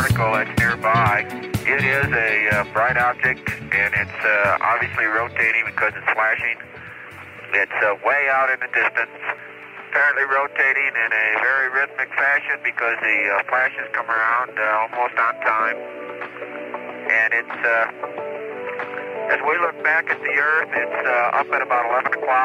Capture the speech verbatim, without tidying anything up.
particle that's nearby. It is a uh, bright object, and it's uh, obviously rotating because it's flashing. It's uh, way out in the distance, apparently rotating in a very rhythmic fashion because the uh, flashes come around uh, almost on time. And it's, uh, as we look back at the Earth, it's uh, up at about eleven o'clock.